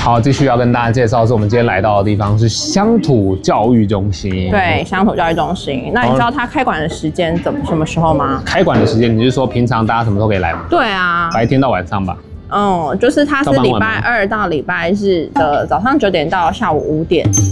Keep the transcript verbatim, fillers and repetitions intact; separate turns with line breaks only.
好，继续要跟大家介绍是我们今天来到的地方是乡土教育中心。
对，乡土教育中心。那你知道它开馆的时间怎么什么时候吗？
开馆的时间，你是说平常大家什么时候可以来吗？
对啊，
白天到晚上吧。
嗯，就是它是礼拜二到礼拜日的早上九点到下午五点。